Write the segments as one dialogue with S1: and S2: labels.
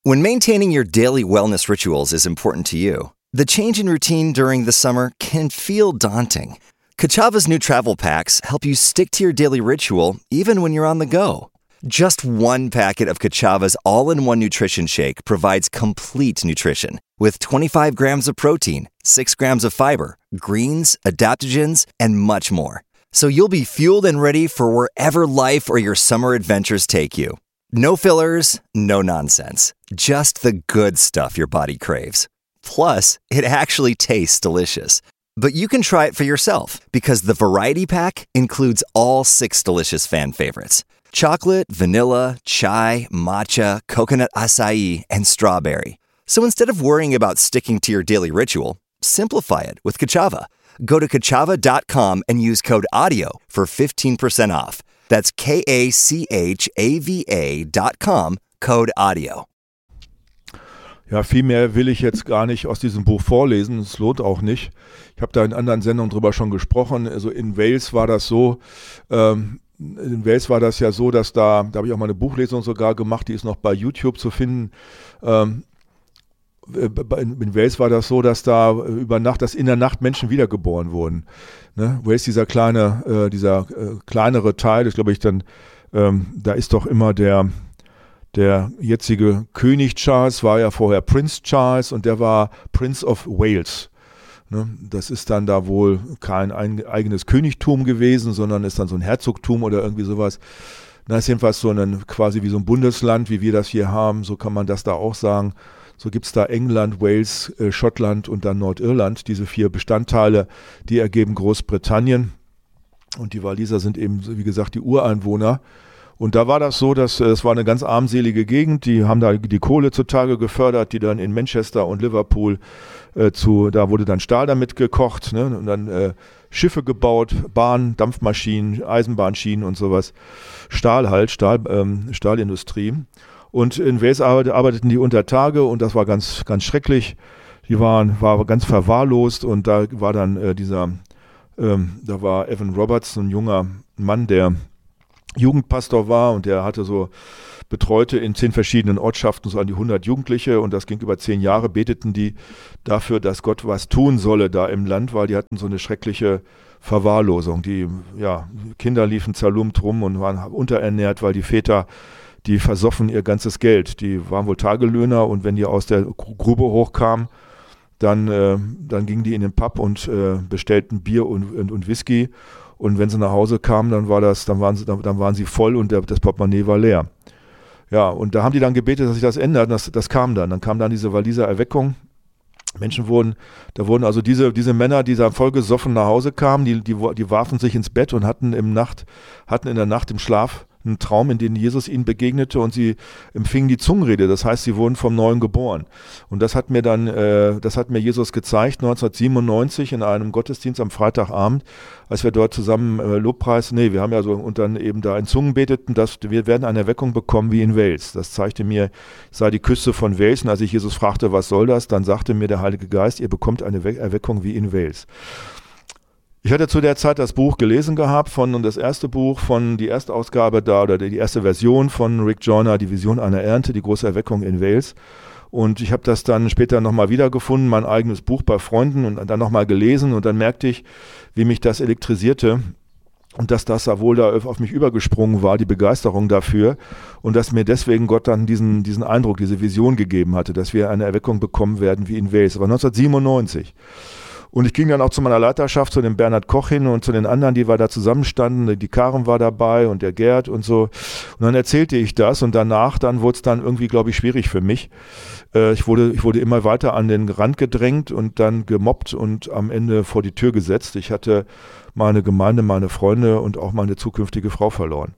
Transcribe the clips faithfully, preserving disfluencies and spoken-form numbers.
S1: When maintaining your daily wellness rituals is important to you, the change in routine during the summer can feel daunting. Kachava's new travel packs help you stick to your daily ritual even when you're on the go. Just one packet of Kachava's all-in-one nutrition shake provides complete nutrition with twenty-five grams of protein, six grams of fiber, greens, adaptogens, and much more. So you'll be fueled and ready for wherever life or your summer adventures take you. No fillers, no nonsense. Just the good stuff your body craves. Plus, it actually tastes delicious. But you can try it for yourself because the variety pack includes all six delicious fan favorites. Chocolate, vanilla, chai, matcha, coconut acai, and strawberry. So instead of worrying about sticking to your daily ritual, simplify it with Kachava. Go to kachava dot com and use code AUDIO for fifteen percent off. That's K A C H A V A dot com, code AUDIO.
S2: Ja, viel mehr will ich jetzt gar nicht aus diesem Buch vorlesen, es lohnt auch nicht. Ich habe da in anderen Sendungen drüber schon gesprochen. Also in Wales war das so, ähm, in Wales war das ja so, dass da, da habe ich auch mal eine Buchlesung sogar gemacht, die ist noch bei YouTube zu finden. Ähm, in Wales war das so, dass da über Nacht, dass in der Nacht Menschen wiedergeboren wurden. Ne? Wales, dieser kleine, äh, dieser äh, kleinere Teil, das glaube ich dann, ähm, da ist doch immer der, der jetzige König Charles, war ja vorher Prince Charles und der war Prince of Wales. Ne? Das ist dann da wohl kein ein, eigenes Königtum gewesen, sondern ist dann so ein Herzogtum oder irgendwie sowas. Das ist jedenfalls so ein, quasi wie so ein Bundesland, wie wir das hier haben, so kann man das da auch sagen. So gibt es da England, Wales, äh, Schottland und dann Nordirland. Diese vier Bestandteile, die ergeben Großbritannien. Und die Waliser sind eben, wie gesagt, die Ureinwohner. Und da war das so, dass äh, es war eine ganz armselige Gegend. Die haben da die Kohle zutage gefördert, die dann in Manchester und Liverpool äh, zu, da wurde dann Stahl damit gekocht, ne? Und dann äh, Schiffe gebaut, Bahn, Dampfmaschinen, Eisenbahnschienen und sowas. Stahl halt, Stahl, ähm, Stahlindustrie. Und in Wales arbeiteten die unter Tage und das war ganz, ganz schrecklich. Die waren, war ganz verwahrlost und da war dann äh, dieser, ähm, da war Evan Roberts, ein junger Mann, der Jugendpastor war und der hatte so betreute in zehn verschiedenen Ortschaften so an die hundert Jugendliche und das ging über zehn Jahre, beteten die dafür, dass Gott was tun solle da im Land, weil die hatten so eine schreckliche Verwahrlosung. Die ja, Kinder liefen zerlumpt rum und waren unterernährt, weil die Väter, die versoffen ihr ganzes Geld. Die waren wohl Tagelöhner und wenn die aus der Grube hochkamen, dann, äh, dann gingen die in den Pub und äh, bestellten Bier und, und, und Whisky. Und wenn sie nach Hause kamen, dann war das, dann waren sie, dann, dann waren sie voll und der, das Portemonnaie war leer. Ja, und da haben die dann gebetet, dass sich das ändert. Das, das kam dann. Dann kam dann diese Waliser Erweckung. Menschen wurden, da wurden also diese, diese Männer, die da voll gesoffen nach Hause kamen, die, die, die warfen sich ins Bett und hatten im Nacht, hatten in der Nacht im Schlaf einen Traum, in dem Jesus ihnen begegnete und sie empfingen die Zungenrede. Das heißt, sie wurden vom Neuen geboren. Und das hat mir dann, äh, das hat mir Jesus gezeigt, neunzehnhundertsiebenundneunzig in einem Gottesdienst am Freitagabend, als wir dort zusammen äh, Lobpreis, nee, wir haben ja so und dann eben da in Zungen beteten, dass wir werden eine Erweckung bekommen wie in Wales. Das zeigte mir, es sei die Küste von Wales. Und als ich Jesus fragte, was soll das, dann sagte mir der Heilige Geist, ihr bekommt eine We- Erweckung wie in Wales. Ich hatte zu der Zeit das Buch gelesen gehabt von, und das erste Buch von, die erste Ausgabe da, oder die erste Version von Rick Joyner, die Vision einer Ernte, die große Erweckung in Wales. Und ich habe das dann später nochmal wiedergefunden, mein eigenes Buch bei Freunden und dann nochmal gelesen und dann merkte ich, wie mich das elektrisierte und dass das wohl da auf mich übergesprungen war, die Begeisterung dafür und dass mir deswegen Gott dann diesen, diesen Eindruck, diese Vision gegeben hatte, dass wir eine Erweckung bekommen werden wie in Wales. Das war neunzehnhundertsiebenundneunzig. Und ich ging dann auch zu meiner Leiterschaft, zu dem Bernhard Koch hin und zu den anderen, die wir da zusammenstanden. Die Karen war dabei und der Gerd und so. Und dann erzählte ich das und danach, dann wurde es dann irgendwie, glaube ich, schwierig für mich. Äh, ich wurde, ich wurde immer weiter an den Rand gedrängt und dann gemobbt und am Ende vor die Tür gesetzt. Ich hatte meine Gemeinde, meine Freunde und auch meine zukünftige Frau verloren.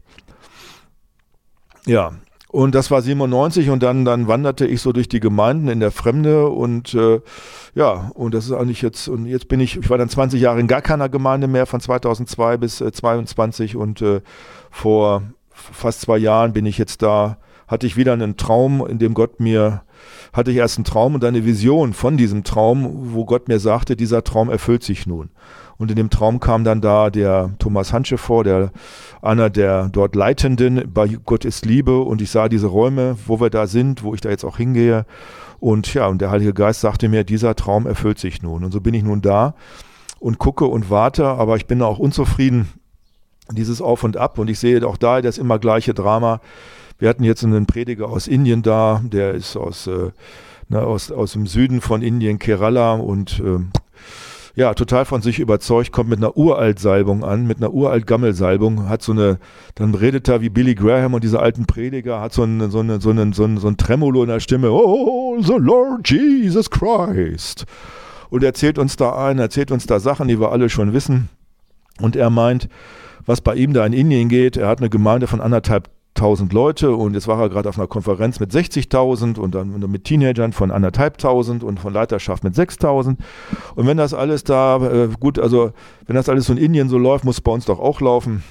S2: Ja. Und das war siebenundneunzig und dann, dann wanderte ich so durch die Gemeinden in der Fremde und äh, ja, und das ist eigentlich jetzt, und jetzt bin ich, ich war dann zwanzig Jahre in gar keiner Gemeinde mehr, von zweitausendzwei bis äh, zweiundzwanzig und äh, vor fast zwei Jahren bin ich jetzt da, hatte ich wieder einen Traum, in dem Gott mir, hatte ich erst einen Traum und dann eine Vision von diesem Traum, wo Gott mir sagte, dieser Traum erfüllt sich nun. Und in dem Traum kam dann da der Thomas Hantsche vor, der einer der dort Leitenden bei Gott ist Liebe, und ich sah diese Räume, wo wir da sind, wo ich da jetzt auch hingehe. Und ja, und der Heilige Geist sagte mir, dieser Traum erfüllt sich nun. Und so bin ich nun da und gucke und warte, aber ich bin auch unzufrieden, dieses Auf und Ab. Und ich sehe auch da das immer gleiche Drama. Wir hatten jetzt einen Prediger aus Indien da, der ist aus, äh, ne, aus, aus dem Süden von Indien, Kerala, und äh, ja, total von sich überzeugt, kommt mit einer Uralt-Salbung an, mit einer Uralt-Gammel-Salbung, hat so eine, dann redet er wie Billy Graham und diese alten Prediger, hat so ein, so eine, so einen, so ein, so ein Tremolo in der Stimme, oh, the Lord Jesus Christ. Und erzählt uns da ein, erzählt uns da Sachen, die wir alle schon wissen. Und er meint, was bei ihm da in Indien geht, er hat eine Gemeinde von anderthalb tausend Leute, und jetzt war er gerade auf einer Konferenz mit sechzigtausend und dann mit Teenagern von anderthalbtausend und von Leiterschaft mit sechstausend. Und wenn das alles da, äh, gut, also wenn das alles so in Indien so läuft, muss es bei uns doch auch laufen.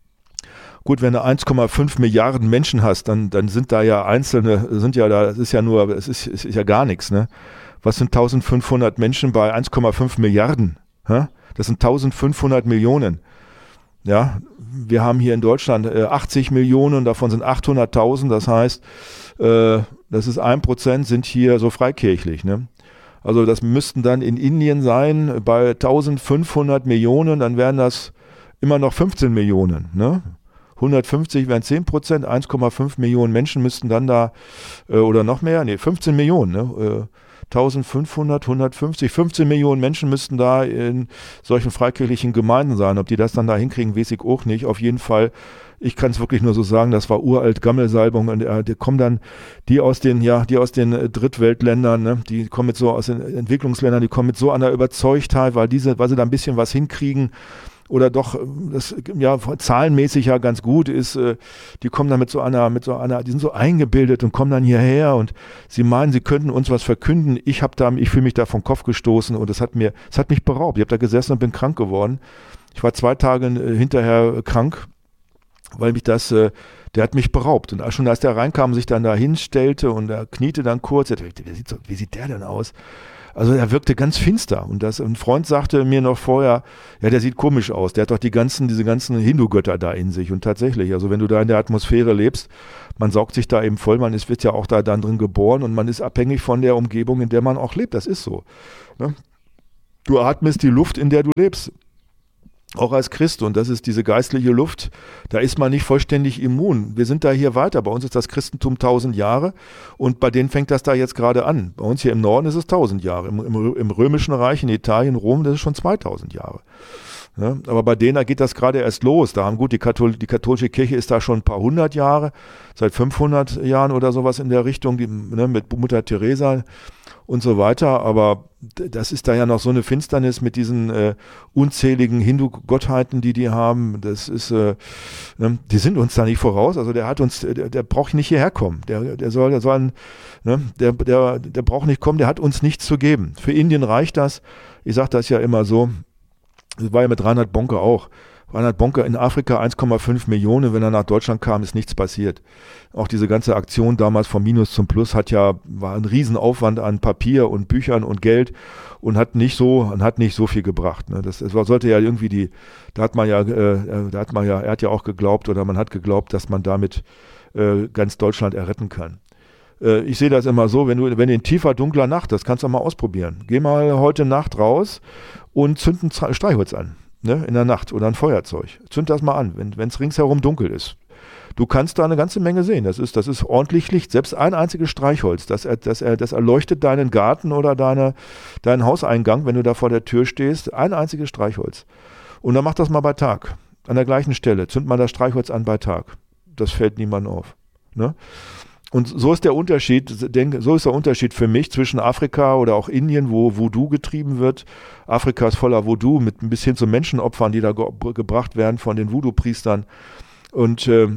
S2: Gut, wenn du eins Komma fünf Milliarden Menschen hast, dann, dann sind da ja einzelne, sind ja da, es ist ja nur, es ist, es ist ja gar nichts, ne? Was sind eintausendfünfhundert Menschen bei eins Komma fünf Milliarden? Hä? Das sind eintausendfünfhundert Millionen. Ja, wir haben hier in Deutschland äh, achtzig Millionen, davon sind achthunderttausend, das heißt, äh, das ist ein Prozent sind hier so freikirchlich, ne? Also das müssten dann in Indien sein, bei eintausendfünfhundert Millionen, dann wären das immer noch fünfzehn Millionen, ne? hundertfünfzig wären zehn Prozent, eins Komma fünf Millionen Menschen müssten dann da, äh, oder noch mehr, nee, fünfzehn Millionen, ne? Äh, eintausendfünfhundert, hundertfünfzig, fünfzehn Millionen Menschen müssten da in solchen freikirchlichen Gemeinden sein. Ob die das dann da hinkriegen, weiß ich auch nicht. Auf jeden Fall, ich kann es wirklich nur so sagen, das war uralt Gammelsalbung, und äh, die kommen dann, die aus den, ja, die aus den äh, Drittweltländern, ne, die kommen mit so aus den Entwicklungsländern, die kommen mit so einer Überzeugtheit, weil diese, weil sie da ein bisschen was hinkriegen, oder doch, das ja zahlenmäßig ja ganz gut ist, äh, die kommen dann mit so einer, mit so einer, die sind so eingebildet und kommen dann hierher, und sie meinen, sie könnten uns was verkünden. Ich habe da, ich fühle mich da vom Kopf gestoßen, und es hat mir, es hat mich beraubt. Ich habe da gesessen und bin krank geworden. Ich war zwei Tage äh, hinterher krank, weil mich das, äh, der hat mich beraubt. Und schon als der reinkam, sich dann da hinstellte und er kniete dann kurz, er dachte, wie sieht, so, wie sieht der denn aus? Also er wirkte ganz finster, und das, ein Freund sagte mir noch vorher, ja, der sieht komisch aus, der hat doch die ganzen, diese ganzen Hindu-Götter da in sich, und tatsächlich, also wenn du da in der Atmosphäre lebst, man saugt sich da eben voll, man ist, wird ja auch da dann drin geboren, und man ist abhängig von der Umgebung, in der man auch lebt, das ist so. Ne? Du atmest die Luft, in der du lebst. Auch als Christ, und das ist diese geistliche Luft, da ist man nicht vollständig immun. Wir sind da hier weiter. Bei uns ist das Christentum tausend Jahre, und bei denen fängt das da jetzt gerade an. Bei uns hier im Norden ist es tausend Jahre. Im, im, im Römischen Reich, in Italien, Rom, das ist schon zweitausend Jahre. Ja, aber bei denen, da geht das gerade erst los. Da haben gut, die, Kathol die katholische Kirche ist da schon ein paar hundert Jahre, seit fünfhundert Jahren oder sowas in der Richtung, die, ne, mit Mutter Teresa und so weiter, aber das ist da ja noch so eine Finsternis mit diesen äh, unzähligen Hindu-Gottheiten, die die haben. Das ist, äh, ne, die sind uns da nicht voraus. Also der hat uns, der, der braucht nicht hierher kommen. Der, der soll, der soll, ein, ne, der, der, der braucht nicht kommen. Der hat uns nichts zu geben. Für Indien reicht das. Ich sage das ja immer so. Das war ja mit Reinhard Bonke auch. Reinhard Bonke in Afrika eins Komma fünf Millionen, wenn er nach Deutschland kam, ist nichts passiert. Auch diese ganze Aktion damals vom Minus zum Plus hat ja, war ein Riesenaufwand an Papier und Büchern und Geld und hat nicht so, hat nicht so viel gebracht. Ne? Das, das sollte ja irgendwie die, da hat man ja, äh, da hat man ja, er hat ja auch geglaubt, oder man hat geglaubt, dass man damit äh, ganz Deutschland erretten kann. Äh, ich sehe das immer so, wenn du, wenn in tiefer, dunkler Nacht, das kannst du mal ausprobieren. Geh mal heute Nacht raus und zünd ein Streichholz an. Ne, in der Nacht, oder ein Feuerzeug. Zünd das mal an, wenn es ringsherum dunkel ist. Du kannst da eine ganze Menge sehen. Das ist, das ist ordentlich Licht. Selbst ein einziges Streichholz, das, das, das erleuchtet deinen Garten oder deine, deinen Hauseingang, wenn du da vor der Tür stehst. Ein einziges Streichholz. Und dann mach das mal bei Tag. An der gleichen Stelle. Zünd mal das Streichholz an bei Tag. Das fällt niemandem auf. Ne? Und so ist der Unterschied, so ist der Unterschied für mich zwischen Afrika oder auch Indien, wo Voodoo getrieben wird. Afrika ist voller Voodoo, mit ein bisschen zu Menschenopfern, die da ge gebracht werden von den Voodoo-Priestern. Und äh,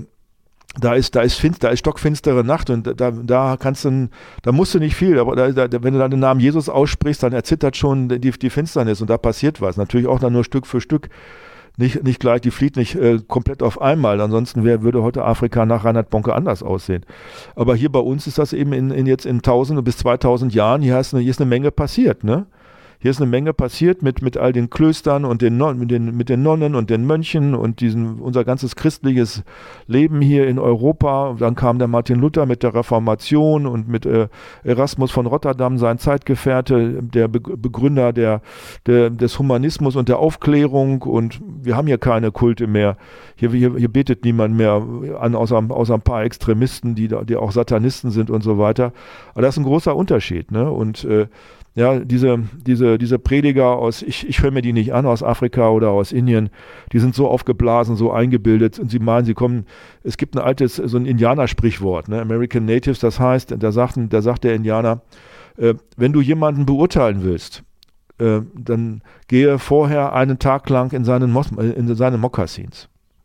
S2: da ist, da ist finster, da ist stockfinstere Nacht, und da, da kannst du, da musst du nicht viel, aber da, da, wenn du dann den Namen Jesus aussprichst, dann erzittert schon die, die Finsternis, und da passiert was. Natürlich auch dann nur Stück für Stück. Nicht, nicht gleich, die flieht nicht äh, komplett auf einmal, ansonsten wär, würde heute Afrika nach Reinhard Bonke anders aussehen. Aber hier bei uns ist das eben in, in jetzt in tausend bis zweitausend Jahren, hier ist, eine, hier ist eine Menge passiert, ne? hier ist eine Menge passiert mit, mit all den Klöstern und den, Non, mit, den, mit den Nonnen und den Mönchen und diesen, unser ganzes christliches Leben hier in Europa. Dann kam der Martin Luther mit der Reformation und mit äh, Erasmus von Rotterdam, sein Zeitgefährte, der Be Begründer der, der, des Humanismus und der Aufklärung, und wir haben hier keine Kulte mehr. Hier, hier, hier betet niemand mehr an, außer, außer ein paar Extremisten, die, die auch Satanisten sind und so weiter. Aber das ist ein großer Unterschied, ne? Und äh, ja, diese, diese, diese Prediger aus, ich, ich höre mir die nicht an, aus Afrika oder aus Indien, die sind so aufgeblasen, so eingebildet, und sie meinen, sie kommen, es gibt ein altes, so ein Indianer-Sprichwort, ne? American Natives, das heißt, da sagt, da sagt der Indianer, äh, wenn du jemanden beurteilen willst, äh, dann gehe vorher einen Tag lang in seinen, Mos in seine Mokassins.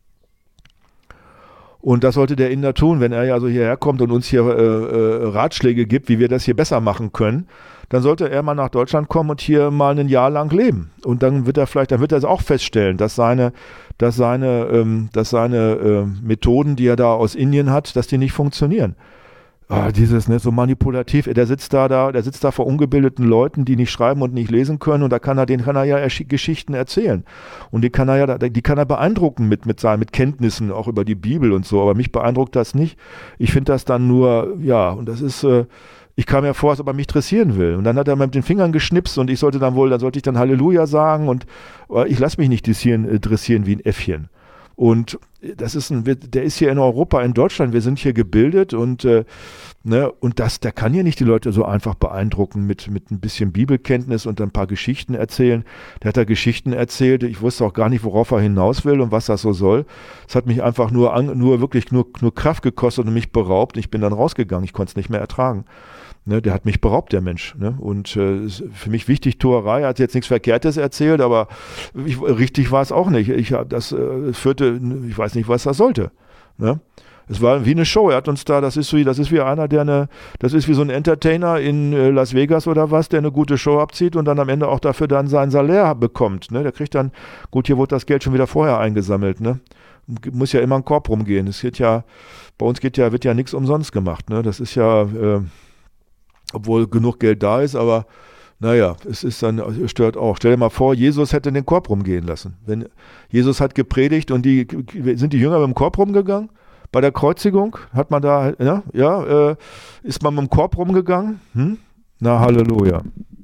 S2: Und das sollte der Inder tun, wenn er ja so hierher kommt und uns hier äh, äh, Ratschläge gibt, wie wir das hier besser machen können. Dann sollte er mal nach Deutschland kommen und hier mal ein Jahr lang leben. Und dann wird er vielleicht, dann wird er auch feststellen, dass seine, dass seine, ähm, dass seine äh, Methoden, die er da aus Indien hat, dass die nicht funktionieren. Ah, dieses, ne, so manipulativ, der sitzt da, da, der sitzt da vor ungebildeten Leuten, die nicht schreiben und nicht lesen können, und da kann er, den kann er ja Geschichten erzählen. Und die kann er ja, die kann er beeindrucken mit, mit seinen, mit Kenntnissen, auch über die Bibel und so, aber mich beeindruckt das nicht. Ich finde das dann nur, ja, und das ist, äh, ich kam mir vor, als ob er mich dressieren will. Und dann hat er mit den Fingern geschnipst, und ich sollte dann wohl, dann sollte ich dann Halleluja sagen, und ich lasse mich nicht dressieren, dressieren wie ein Äffchen. Und das ist ein, der ist hier in Europa, in Deutschland, wir sind hier gebildet, und, äh, ne, und das, der kann hier nicht die Leute so einfach beeindrucken mit, mit ein bisschen Bibelkenntnis und ein paar Geschichten erzählen. Der hat da Geschichten erzählt, ich wusste auch gar nicht, worauf er hinaus will und was das so soll. Es hat mich einfach nur, an, nur wirklich nur, nur Kraft gekostet und mich beraubt. Ich bin dann rausgegangen, ich konnte es nicht mehr ertragen. Ne, der hat mich beraubt, der Mensch. Ne? Und äh, für mich wichtig, Tuerei, er hat jetzt nichts Verkehrtes erzählt, aber ich, richtig war es auch nicht. Ich, das äh, führte, ich weiß nicht, was das sollte. Ne? Es war wie eine Show. Er hat uns da, das ist so, das ist wie einer, der eine, das ist wie so ein Entertainer in äh, Las Vegas oder was, der eine gute Show abzieht und dann am Ende auch dafür dann sein Salär bekommt. Ne? Der kriegt dann, gut, hier wurde das Geld schon wieder vorher eingesammelt. Ne? Muss ja immer ein Korb rumgehen. Es geht ja, bei uns geht ja, wird ja nichts umsonst gemacht. Ne? Das ist ja, äh, obwohl genug Geld da ist, aber naja, es ist dann, stört auch. Stell dir mal vor, Jesus hätte den Korb rumgehen lassen. Wenn Jesus hat gepredigt und die, sind die Jünger mit dem Korb rumgegangen? Bei der Kreuzigung hat man da, ja, ja äh, ist man mit dem Korb rumgegangen? Hm? Na, Halleluja.